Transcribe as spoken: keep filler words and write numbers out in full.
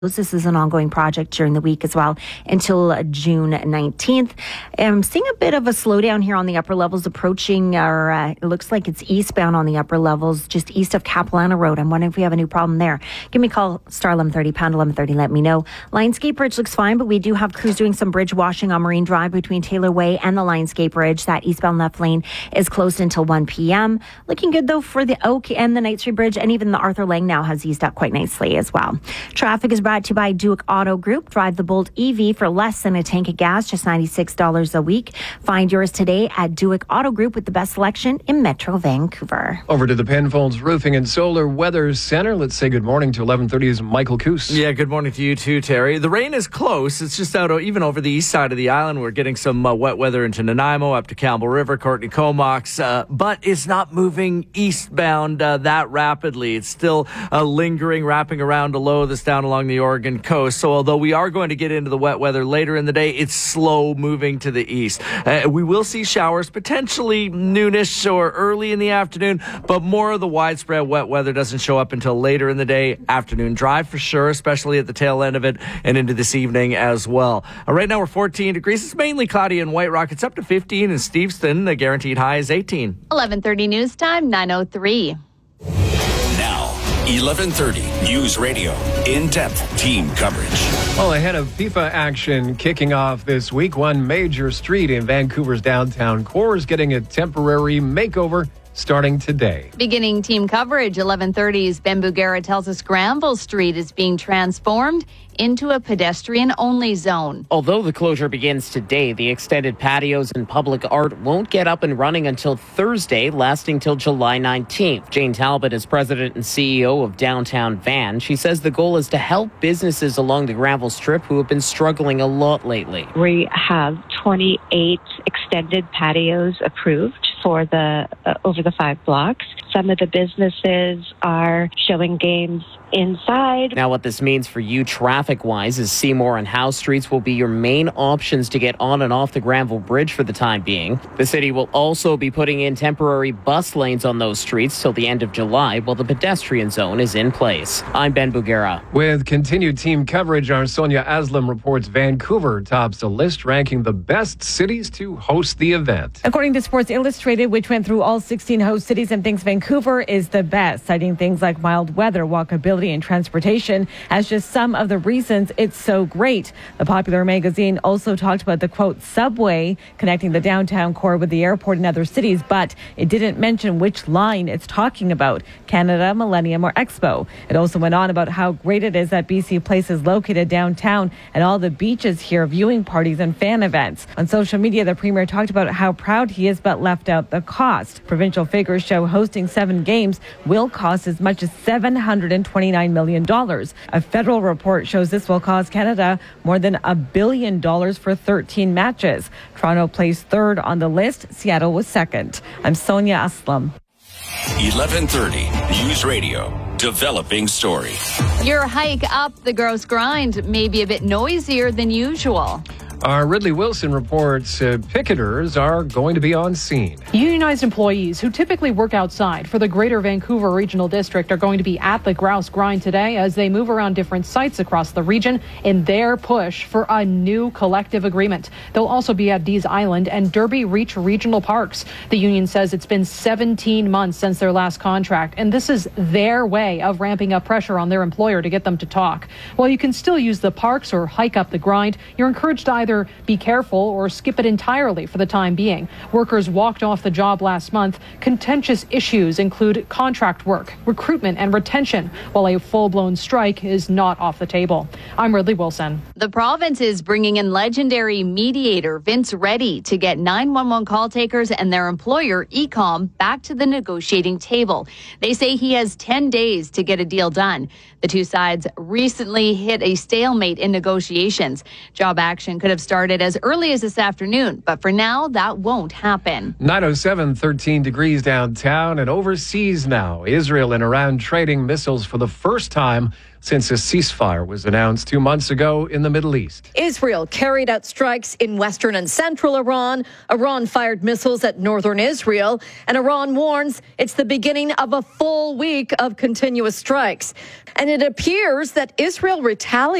This is an ongoing project during the week as well until June nineteenth. I'm seeing a bit of a slowdown here on the upper levels approaching our, uh, it looks like it's eastbound on the upper levels, just east of Capilano Road. I'm wondering if we have a new problem there. Give me a call, star eleven thirty, pound eleven thirty, let me know. Lionsgate Bridge looks fine, but we do have crews doing some bridge washing on Marine Drive between Taylor Way and the Lionsgate Bridge. That eastbound left lane is closed until one p.m. Looking good though for the Oak and the Knight Street Bridge, and even the Arthur Lang now has eased up quite nicely as well. Traffic is brought to you by Duke Auto Group. Drive the Bolt E V for less than a tank of gas, just ninety-six dollars a week. Find yours today at Duke Auto Group with the best selection in Metro Vancouver. Over to the Penfolds Roofing and Solar Weather Center. Let's say good morning to eleven thirty's Michael Coos. Yeah, good morning to you too, Terry. The rain is close. It's just out even over the east side of the island. We're getting some uh, wet weather into Nanaimo, up to Campbell River, Courtney Comox, uh, but it's not moving eastbound uh, that rapidly. It's still uh, lingering, wrapping around a low that's down along the Oregon coast. So although we are going to get into the wet weather later in the day, it's slow moving to the east. Uh, we will see showers potentially noonish or early in the afternoon, but more of the widespread wet weather doesn't show up until later in the day. Afternoon drive for sure, especially at the tail end of it and into this evening as well. Uh, right now we're fourteen degrees. It's mainly cloudy in White Rock. It's up to fifteen in Steveston. The guaranteed high is eighteen. eleven thirty news time, nine oh three. Now, eleven thirty News Radio. In-depth team coverage. Well, ahead of FIFA action kicking off this week, one major street in Vancouver's downtown core is getting a temporary makeover starting today. Beginning team coverage, eleven thirty's Ben Bugera tells us Granville Street is being transformed into a pedestrian-only zone. Although the closure begins today, the extended patios and public art won't get up and running until Thursday, lasting till July nineteenth. Jane Talbot is president and C E O of Downtown Van. She says the goal is to help businesses along the Granville Strip who have been struggling a lot lately. We have twenty-eight extended patios approved for the uh, over the five blocks. Some of the businesses are showing games inside. Now, what this means for you traffic-wise is Seymour and Howe Streets will be your main options to get on and off the Granville Bridge for the time being. The city will also be putting in temporary bus lanes on those streets till the end of July while the pedestrian zone is in place. I'm Ben Bugera. With continued team coverage, our Sonia Aslam reports Vancouver tops a list ranking the best cities to host the event. According to Sports Illustrated, which went through all sixteen host cities and thinks Vancouver is the best, citing things like mild weather, walkability, and transportation as just some of the reasons it's so great. The Popular magazine also talked about the, quote, subway connecting the downtown core with the airport and other cities, but it didn't mention which line it's talking about, Canada, Millennium, or Expo. It also went on about how great it is that B C Place is located downtown and all the beaches here, viewing parties and fan events. On social media, the Premier talked about how proud he is but left out the cost. Provincial figures show hosting seven games will cost as much as seven hundred twenty-nine million dollars. A federal report shows this will cost Canada more than a billion dollars for thirteen matches. Toronto placed third on the list. Seattle was second. I'm Sonia Aslam. eleven thirty News Radio. Developing story. Your hike up the Grouse Grind may be a bit noisier than usual. Our Ridley Wilson reports uh, picketers are going to be on scene. Unionized employees who typically work outside for the Greater Vancouver Regional District are going to be at the Grouse Grind today as they move around different sites across the region in their push for a new collective agreement. They'll also be at Dees Island and Derby Reach Regional Parks. The union says it's been seventeen months since their last contract, and this is their way of ramping up pressure on their employer to get them to talk. While you can still use the parks or hike up the grind, you're encouraged to either be careful or skip it entirely for the time being. Workers walked off the job last month. Contentious issues include contract work, recruitment, and retention, while a full-blown strike is not off the table. I'm Ridley Wilson. The province is bringing in legendary mediator Vince Reddy to get nine one one call takers and their employer, Ecom, back to the negotiating table. They say he has ten days to get a deal done. The two sides recently hit a stalemate in negotiations. Job Action could have have started as early as this afternoon, but for now, that won't happen. nine oh seven, thirteen degrees downtown and overseas now. Israel and Iran trading missiles for the first time since a ceasefire was announced two months ago in the Middle East. Israel carried out strikes in western and central Iran. Iran fired missiles at northern Israel, and Iran warns it's the beginning of a full week of continuous strikes. And it appears that Israel retaliated.